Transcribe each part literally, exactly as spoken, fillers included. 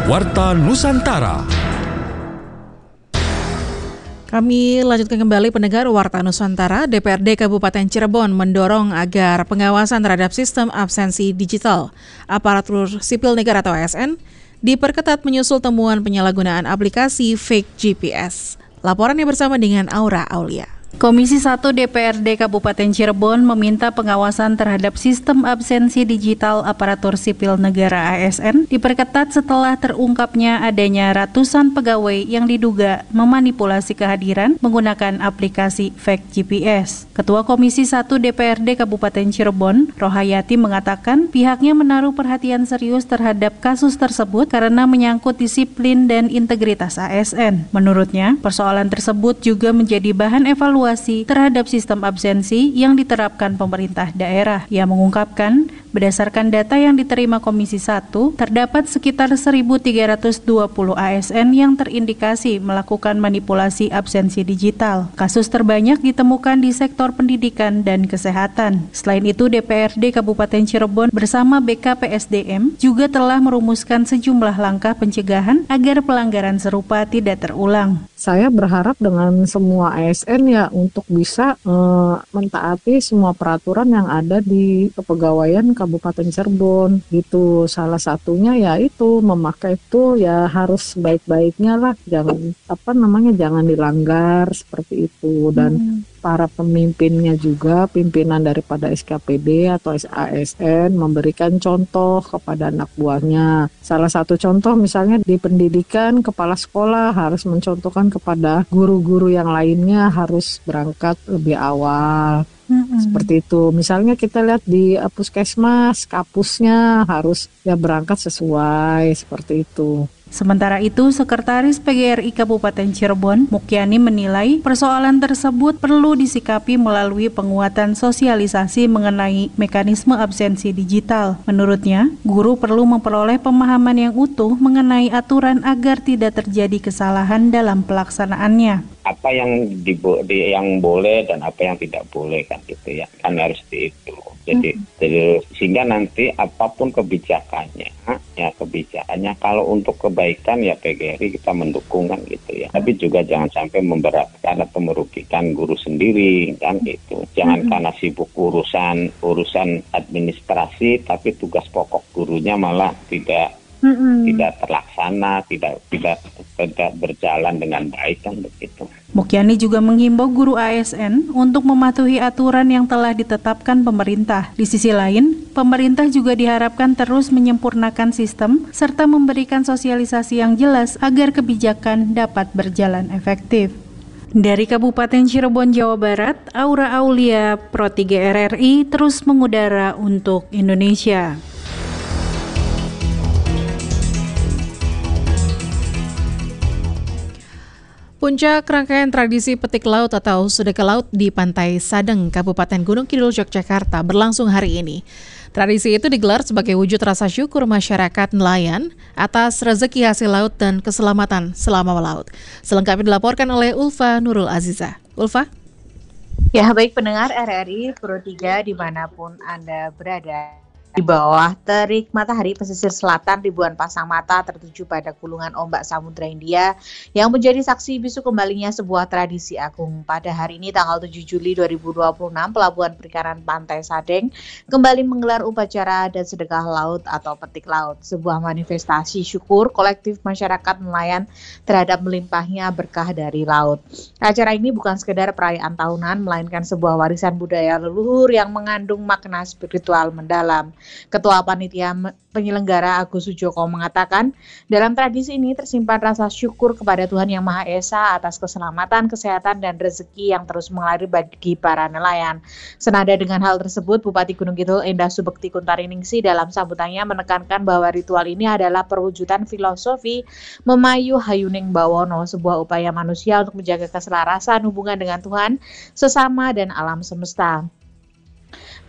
Warta Nusantara. Kami lanjutkan kembali pendengar Warta Nusantara. D P R D Kabupaten Cirebon mendorong agar pengawasan terhadap sistem absensi digital aparatur sipil negara atau A S N diperketat menyusul temuan penyalahgunaan aplikasi fake G P S. Laporannya bersama dengan Aura Aulia. Komisi satu D P R D Kabupaten Cirebon meminta pengawasan terhadap sistem absensi digital aparatur sipil negara A S N diperketat setelah terungkapnya adanya ratusan pegawai yang diduga memanipulasi kehadiran menggunakan aplikasi fake G P S. Ketua Komisi satu D P R D Kabupaten Cirebon, Rohayati, mengatakan pihaknya menaruh perhatian serius terhadap kasus tersebut karena menyangkut disiplin dan integritas A S N. Menurutnya, persoalan tersebut juga menjadi bahan evaluasi terhadap sistem absensi yang diterapkan pemerintah daerah. Ia mengungkapkan, berdasarkan data yang diterima Komisi satu, terdapat sekitar seribu tiga ratus dua puluh A S N yang terindikasi melakukan manipulasi absensi digital. Kasus terbanyak ditemukan di sektor pendidikan dan kesehatan. Selain itu, D P R D Kabupaten Cirebon bersama B K P S D M juga telah merumuskan sejumlah langkah pencegahan agar pelanggaran serupa tidak terulang. Saya berharap dengan semua A S N ya untuk bisa e, mentaati semua peraturan yang ada di kepegawaian Kabupaten Cirebon gitu. Salah satunya ya itu memakai itu ya harus baik-baiknya lah, jangan apa namanya jangan dilanggar seperti itu. Dan hmm. para pemimpinnya juga, pimpinan daripada S K P D atau A S N memberikan contoh kepada anak buahnya. Salah satu contoh misalnya di pendidikan, kepala sekolah harus mencontohkan kepada guru-guru yang lainnya harus berangkat lebih awal. Mm-hmm. Seperti itu. Misalnya kita lihat di uh, puskesmas, kapusnya harus ya berangkat sesuai seperti itu. Sementara itu, Sekretaris P G R I Kabupaten Cirebon, Mukyani, menilai persoalan tersebut perlu disikapi melalui penguatan sosialisasi mengenai mekanisme absensi digital. Menurutnya, guru perlu memperoleh pemahaman yang utuh mengenai aturan agar tidak terjadi kesalahan dalam pelaksanaannya. Apa yang dibo- di, yang boleh dan apa yang tidak boleh kan gitu ya, kan harus itu. Jadi, hmm. jadi sehingga nanti apapun kebijakannya, ya kebijakannya kalau untuk kebaikan ya P G R I kita mendukung kan gitu ya. Tapi juga jangan sampai memberatkan atau merugikan guru sendiri kan itu. Jangan hmm. karena sibuk urusan urusan administrasi tapi tugas pokok gurunya malah tidak Mm-mm. tidak terlaksana, tidak tidak tidak berjalan dengan baik kan begitu. Mukyani juga menghimbau guru A S N untuk mematuhi aturan yang telah ditetapkan pemerintah. Di sisi lain, pemerintah juga diharapkan terus menyempurnakan sistem serta memberikan sosialisasi yang jelas agar kebijakan dapat berjalan efektif. Dari Kabupaten Cirebon, Jawa Barat, Aura Aulia, Pro tiga R R I terus mengudara untuk Indonesia. Puncak rangkaian tradisi petik laut atau sedekah laut di Pantai Sadeng, Kabupaten Gunung Kidul, Yogyakarta berlangsung hari ini. Tradisi itu digelar sebagai wujud rasa syukur masyarakat nelayan atas rezeki hasil laut dan keselamatan selama melaut. Selengkapnya dilaporkan oleh Ulfa Nurul Aziza. Ulfa? Ya, baik pendengar R R I Pro tiga dimanapun Anda berada. Di bawah terik matahari pesisir selatan, ribuan pasang mata tertuju pada gulungan ombak Samudra India yang menjadi saksi bisu kembalinya sebuah tradisi agung. Pada hari ini tanggal tujuh Juli dua ribu dua puluh enam, Pelabuhan Perikanan Pantai Sadeng kembali menggelar upacara adat sedekah laut atau petik laut, sebuah manifestasi syukur kolektif masyarakat nelayan terhadap melimpahnya berkah dari laut. Acara ini bukan sekedar perayaan tahunan, melainkan sebuah warisan budaya leluhur yang mengandung makna spiritual mendalam. Ketua Panitia Penyelenggara Agus Sujoko mengatakan, dalam tradisi ini tersimpan rasa syukur kepada Tuhan Yang Maha Esa atas keselamatan, kesehatan, dan rezeki yang terus mengalir bagi para nelayan. Senada dengan hal tersebut, Bupati Gunung Kidul Endah Subekti Kuntaringningsih dalam sambutannya menekankan bahwa ritual ini adalah perwujudan filosofi Memayu Hayuning Bawono, sebuah upaya manusia untuk menjaga keselarasan hubungan dengan Tuhan, sesama, dan alam semesta.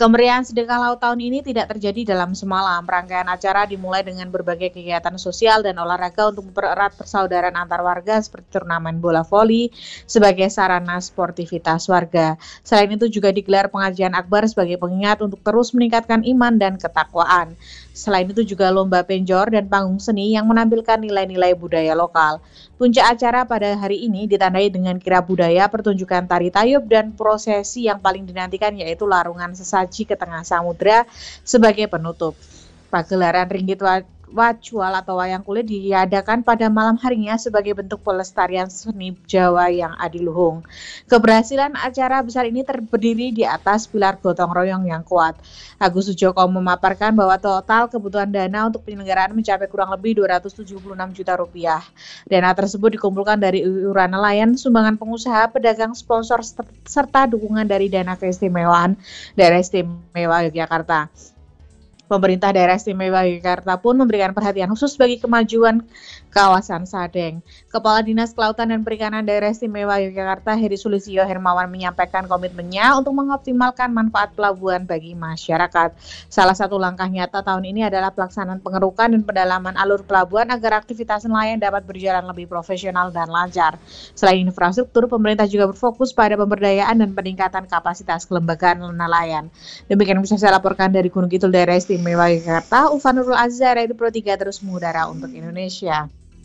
Kemeriahan Sedekah Laut tahun ini tidak terjadi dalam semalam. Rangkaian acara dimulai dengan berbagai kegiatan sosial dan olahraga untuk mempererat persaudaraan antar warga seperti turnamen bola voli sebagai sarana sportivitas warga. Selain itu juga digelar pengajian akbar sebagai pengingat untuk terus meningkatkan iman dan ketakwaan. Selain itu juga lomba penjor dan panggung seni yang menampilkan nilai-nilai budaya lokal. Puncak acara pada hari ini ditandai dengan kirab budaya, pertunjukan tari tayub, dan prosesi yang paling dinantikan yaitu larungan sesaji ke tengah samudra sebagai penutup. Pagelaran Ringgit Wacual atau wayang kulit diadakan pada malam harinya sebagai bentuk pelestarian seni Jawa yang adiluhung. Keberhasilan acara besar ini terdiri di atas pilar gotong royong yang kuat. Agus Sujoko memaparkan bahwa total kebutuhan dana untuk penyelenggaraan mencapai kurang lebih dua ratus tujuh puluh enam juta rupiah. Dana tersebut dikumpulkan dari iuran nelayan, sumbangan pengusaha, pedagang, sponsor, serta dukungan dari dana keistimewaan Daerah Istimewa Yogyakarta. Pemerintah Daerah Istimewa Yogyakarta pun memberikan perhatian khusus bagi kemajuan kawasan Sadeng. Kepala Dinas Kelautan dan Perikanan Daerah Istimewa Yogyakarta, Heri Sulistyo Hermawan, menyampaikan komitmennya untuk mengoptimalkan manfaat pelabuhan bagi masyarakat. Salah satu langkah nyata tahun ini adalah pelaksanaan pengerukan dan pendalaman alur pelabuhan agar aktivitas nelayan dapat berjalan lebih profesional dan lancar. Selain infrastruktur, pemerintah juga berfokus pada pemberdayaan dan peningkatan kapasitas kelembagaan nelayan. Demikian bisa saya laporkan dari Gunung Kidul Daerah Istimewa Istimewa Yogyakarta. Ufa Nurul Azhar, Radio Pro tiga terus mengudara untuk Indonesia.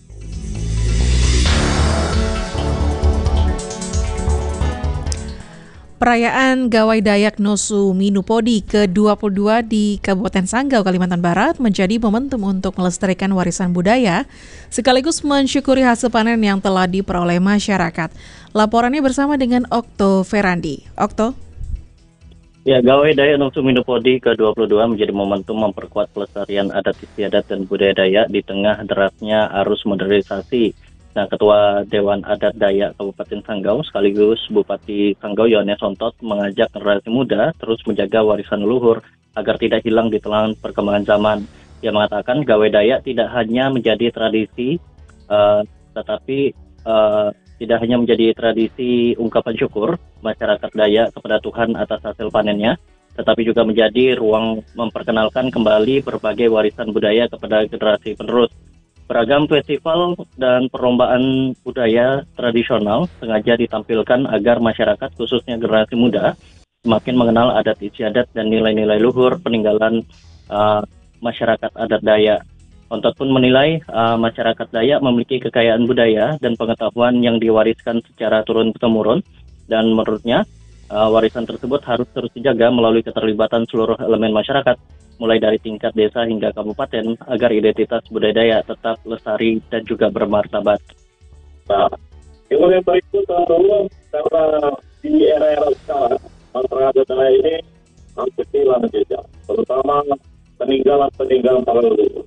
Perayaan Gawai Dayak Nosu Minupodi ke dua puluh dua di Kabupaten Sanggau, Kalimantan Barat menjadi momentum untuk melestarikan warisan budaya sekaligus mensyukuri hasil panen yang telah diperoleh masyarakat. Laporannya bersama dengan Okto Ferandi. Okto. Ya, Gawai Dayak Nosu Minupodi ke dua puluh dua menjadi momentum memperkuat pelestarian adat istiadat dan budaya Dayak di tengah derasnya arus modernisasi. Nah, Ketua Dewan Adat Dayak Kabupaten Sanggau sekaligus Bupati Sanggau Yohanes Sontot mengajak generasi muda terus menjaga warisan leluhur agar tidak hilang di telan perkembangan zaman. Ia mengatakan Gawai Dayak tidak hanya menjadi tradisi, uh, tetapi uh, tidak hanya menjadi tradisi ungkapan syukur masyarakat Dayak kepada Tuhan atas hasil panennya, tetapi juga menjadi ruang memperkenalkan kembali berbagai warisan budaya kepada generasi penerus. Beragam festival dan perlombaan budaya tradisional sengaja ditampilkan agar masyarakat, khususnya generasi muda, semakin mengenal adat istiadat dan nilai-nilai luhur peninggalan uh, masyarakat adat Dayak. Sontot pun menilai uh, masyarakat Dayak memiliki kekayaan budaya dan pengetahuan yang diwariskan secara turun-temurun, dan menurutnya uh, warisan tersebut harus terus dijaga melalui keterlibatan seluruh elemen masyarakat, mulai dari tingkat desa hingga kabupaten, agar identitas budaya Dayak tetap lestari dan juga bermartabat. Nah, yang berikut tentu karena di era-era sekarang masyarakat Dayak ini hampir hilang jejak, terutama peninggalan-peninggalan para leluhur,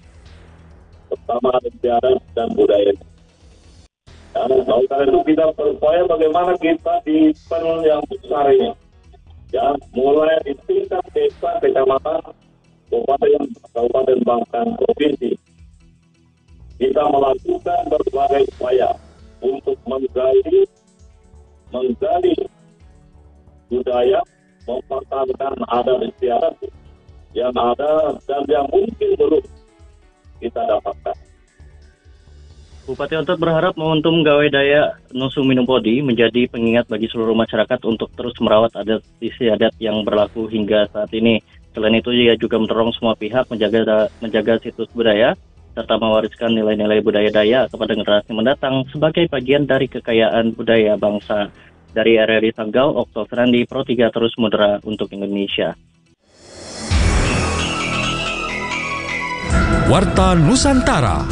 terutama istiadat dan budaya. Dan oleh itu kita berupaya bagaimana kita di event yang besar ini, ya, mulai di tingkat desa, kecamatan, kabupaten, kabupaten bahkan provinsi, kita melakukan berbagai upaya untuk menggali, menggali budaya, mempertahankan adat istiadat yang ada dan yang mungkin belum kita dapatkan. Bupati Sontot berharap momentum Gawai Dayak Nosu Minupodi menjadi pengingat bagi seluruh masyarakat untuk terus merawat adat istiadat yang berlaku hingga saat ini. Selain itu, ia juga mendorong semua pihak menjaga menjaga situs budaya serta mewariskan nilai-nilai budaya Dayak kepada generasi mendatang sebagai bagian dari kekayaan budaya bangsa. Dari R R I Sanggau, Okto Ferandi, Pro tiga terus mudara untuk Indonesia. Warta Nusantara.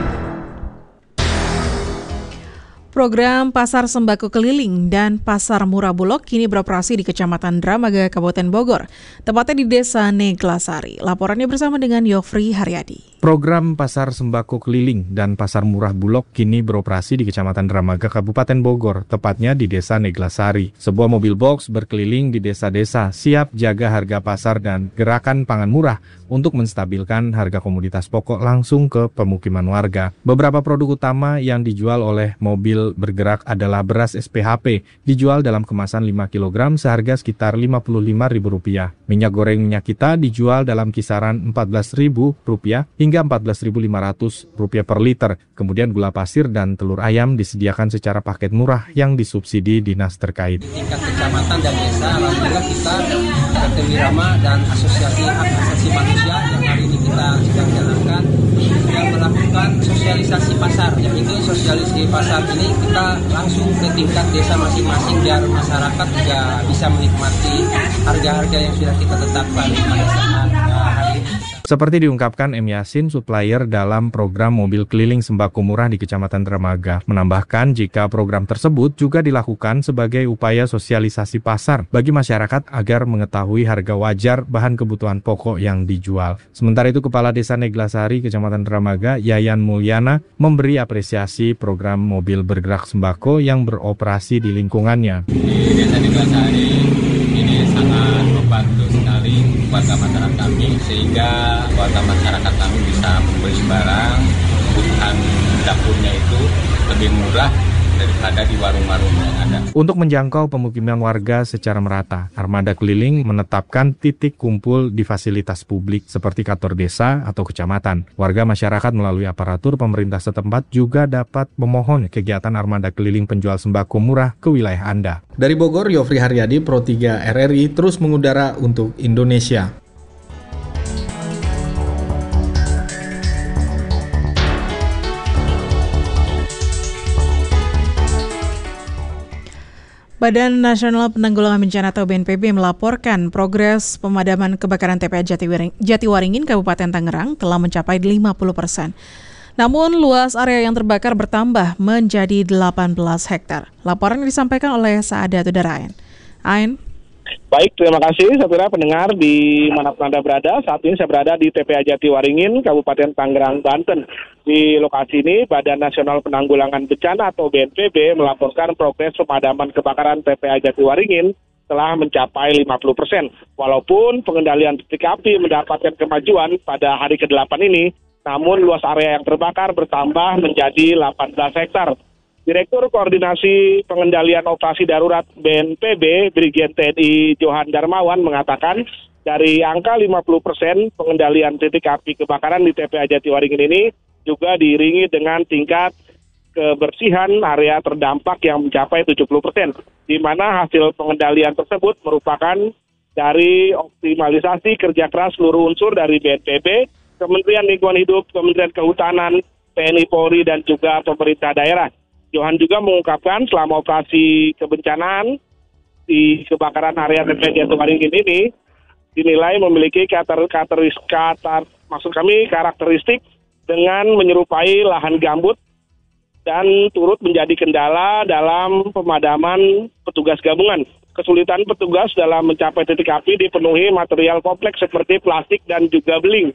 Program Pasar Sembako Keliling dan Pasar Murah Bulog kini beroperasi di Kecamatan Dramaga, Kabupaten Bogor, tepatnya di Desa Neglasari. Laporannya bersama dengan Yofri Haryadi. Program Pasar Sembako Keliling dan Pasar Murah Bulog kini beroperasi di Kecamatan Dramaga, Kabupaten Bogor, tepatnya di Desa Neglasari. Sebuah mobil box berkeliling di desa-desa siap jaga harga pasar dan gerakan pangan murah untuk menstabilkan harga komoditas pokok langsung ke pemukiman warga. Beberapa produk utama yang dijual oleh mobil bergerak adalah beras S P H P, dijual dalam kemasan lima kilogram seharga sekitar lima puluh lima ribu rupiah. Minyak goreng minyak kita dijual dalam kisaran empat belas ribu rupiah hingga empat belas ribu lima ratus rupiah per liter. Kemudian gula pasir dan telur ayam disediakan secara paket murah yang disubsidi dinas terkait. Tingkat kecamatan dan desa, alhamdulillah kita R T Wirama dan Asosiasi Hak Asasi Manusia yang hari ini kita sedang jalankan yang melakukan sosialisasi pasar. Yang itu sosialisasi pasar ini kita langsung ke tingkat desa masing-masing biar masyarakat juga bisa menikmati harga-harga yang sudah kita tetapkan pada saat uh, hari ini. Seperti diungkapkan M. Yasin, supplier dalam program mobil keliling sembako murah di Kecamatan Dramaga, menambahkan jika program tersebut juga dilakukan sebagai upaya sosialisasi pasar bagi masyarakat agar mengetahui harga wajar bahan kebutuhan pokok yang dijual. Sementara itu, Kepala Desa Neglasari, Kecamatan Dramaga, Yayan Mulyana, memberi apresiasi program mobil bergerak sembako yang beroperasi di lingkungannya. Di Desa Neglasari ini sangat membantu sekali warga masyarakat kami, sehingga warga masyarakat kami bisa membeli barang kebutuhan dapurnya itu lebih murah daripada di warung-warung yang ada. Untuk menjangkau pemukiman warga secara merata, armada keliling menetapkan titik kumpul di fasilitas publik seperti kantor desa atau kecamatan. Warga masyarakat melalui aparatur pemerintah setempat juga dapat memohon kegiatan armada keliling penjual sembako murah ke wilayah Anda. Dari Bogor, Yofri Haryadi, Pro tiga R R I, terus mengudara untuk Indonesia. Badan Nasional Penanggulangan Bencana atau B N P B melaporkan progres pemadaman kebakaran T P A Jatiwaringin, Kabupaten Tangerang telah mencapai lima puluh persen. Namun, luas area yang terbakar bertambah menjadi delapan belas hektar. Laporan disampaikan oleh Saada Tudarain. Ain. Baik, terima kasih saudara pendengar di mana pun Anda berada. Saat ini saya berada di T P A Jatiwaringin, Kabupaten Tangerang, Banten. Di lokasi ini, Badan Nasional Penanggulangan Bencana atau B N P B melaporkan progres pemadaman kebakaran T P A Jatiwaringin telah mencapai lima puluh persen. Walaupun pengendalian titik api mendapatkan kemajuan pada hari kedelapan ini, namun luas area yang terbakar bertambah menjadi delapan belas hektar. Direktur Koordinasi Pengendalian Operasi Darurat B N P B, Brigjen T N I Johan Darmawan mengatakan dari angka lima puluh persen pengendalian titik api kebakaran di T P A Jatiwaringin ini juga diiringi dengan tingkat kebersihan area terdampak yang mencapai tujuh puluh persen, di mana hasil pengendalian tersebut merupakan dari optimalisasi kerja keras seluruh unsur dari B N P B, Kementerian Lingkungan Hidup, Kementerian Kehutanan, T N I Polri, dan juga pemerintah daerah. Johan juga mengungkapkan selama operasi kebencanaan di kebakaran area T P A Jatiwaringin ini dinilai memiliki karakteristik, karakter, maksud kami karakteristik dengan menyerupai lahan gambut dan turut menjadi kendala dalam pemadaman petugas gabungan. Kesulitan petugas dalam mencapai titik api dipenuhi material kompleks seperti plastik dan juga beling.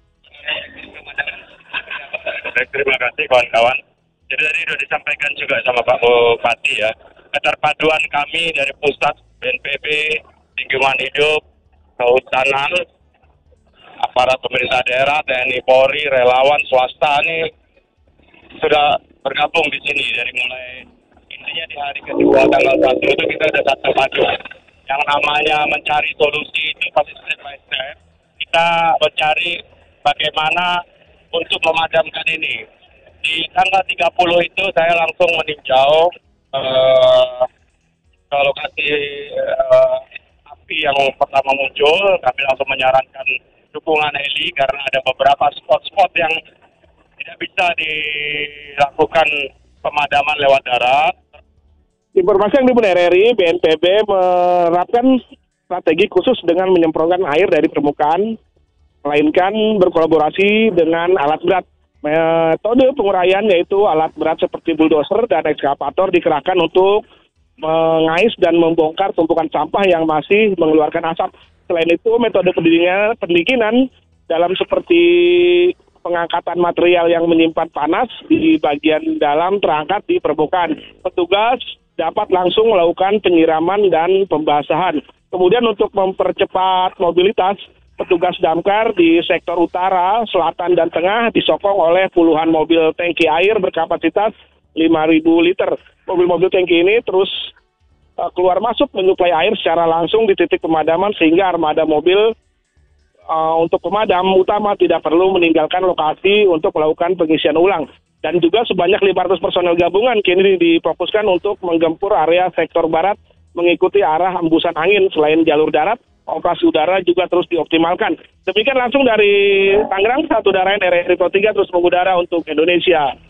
Terima kasih kawan-kawan. Jadi tadi sudah disampaikan juga sama Pak Bupati ya, keterpaduan kami dari pusat, B N P B, lingkungan hidup, kehutanan, aparat pemerintah daerah, T N I Polri, relawan, swasta ini sudah bergabung di sini dari mulai intinya di hari kedua tanggal satu itu kita ada satu padu. Yang namanya mencari solusi itu pasti step by step. Kita mencari bagaimana untuk memadamkan ini. Di tanggal tiga puluh itu saya langsung meninjau uh, ke lokasi uh, api yang pertama muncul. Kami langsung menyarankan dukungan heli karena ada beberapa spot-spot yang tidak bisa dilakukan pemadaman lewat darat. Informasi yang dihimpun R R I, B N P B menerapkan strategi khusus dengan menyemprotkan air dari permukaan, melainkan berkolaborasi dengan alat berat. Metode penguraian yaitu alat berat seperti bulldozer dan ekskavator dikerahkan untuk mengais dan membongkar tumpukan sampah yang masih mengeluarkan asap. Selain itu, metode pendinginan dalam seperti pengangkatan material yang menyimpan panas di bagian dalam terangkat di permukaan. Petugas dapat langsung melakukan penyiraman dan pembasahan. Kemudian untuk mempercepat mobilitas, petugas damkar di sektor utara, selatan, dan tengah disokong oleh puluhan mobil tangki air berkapasitas lima ribu liter. Mobil-mobil tangki ini terus uh, keluar masuk menyuplai air secara langsung di titik pemadaman sehingga armada mobil uh, untuk pemadam utama tidak perlu meninggalkan lokasi untuk melakukan pengisian ulang. Dan juga sebanyak lima ratus personel gabungan kini difokuskan untuk menggempur area sektor barat mengikuti arah hembusan angin. Selain jalur darat, operasi udara juga terus dioptimalkan. Demikian langsung dari Tangerang, satu Darayan R R I Pro tiga terus mengudara untuk Indonesia.